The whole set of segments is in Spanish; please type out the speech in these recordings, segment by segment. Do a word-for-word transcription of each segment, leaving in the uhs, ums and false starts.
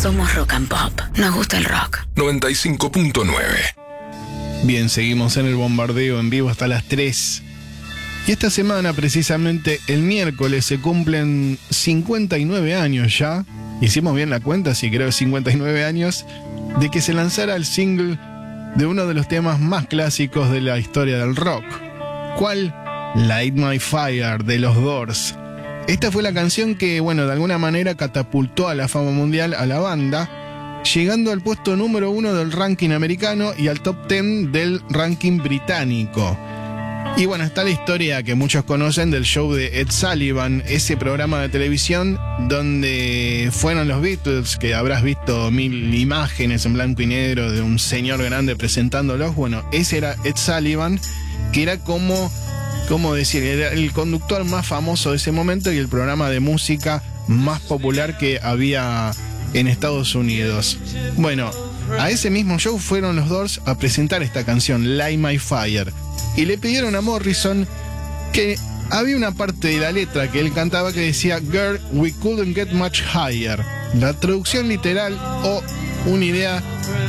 Somos Rock and Pop. Nos gusta el rock. noventa y cinco punto nueve. Bien, seguimos en el bombardeo en vivo hasta las tres. Y esta semana, precisamente el miércoles, se cumplen cincuenta y nueve años ya. Hicimos bien la cuenta, sí, creo cincuenta y nueve años, de que se lanzara el single de uno de los temas más clásicos de la historia del rock. ¿Cuál? Light My Fire, de los Doors. Esta fue la canción que, bueno, de alguna manera catapultó a la fama mundial a la banda, llegando al puesto número uno del ranking americano y al top ten del ranking británico. Y bueno, está la historia que muchos conocen del show de Ed Sullivan, ese programa de televisión donde fueron los Beatles, que habrás visto mil imágenes en blanco y negro de un señor grande presentándolos. Bueno, ese era Ed Sullivan, que era como, ¿cómo decir? Era el conductor más famoso de ese momento y el programa de música más popular que había en Estados Unidos. Bueno, a ese mismo show fueron los Doors a presentar esta canción, Light My Fire. Y le pidieron a Morrison que había una parte de la letra que él cantaba que decía Girl, we couldn't get much higher. La traducción literal o una idea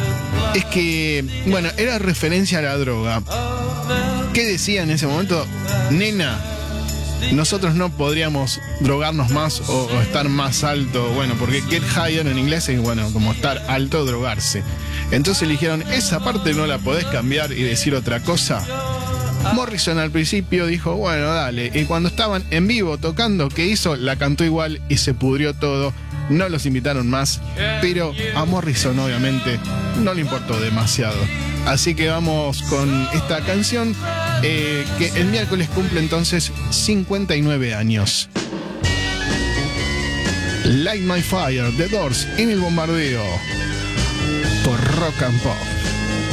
es que, bueno, era referencia a la droga. ¿Qué decía en ese momento? Nena, nosotros no podríamos drogarnos más o, o estar más alto. Bueno, porque get higher en inglés es, bueno, como estar alto, drogarse. Entonces le dijeron, esa parte no la podés cambiar y decir otra cosa. Morrison al principio dijo, bueno, dale. Y cuando estaban en vivo tocando, ¿qué hizo? La cantó igual y se pudrió todo. No los invitaron más, pero a Morrison obviamente no le importó demasiado. Así que vamos con esta canción eh, que el miércoles cumple entonces cincuenta y nueve años. Light My Fire, The Doors, en el bombardeo por Rock and Pop.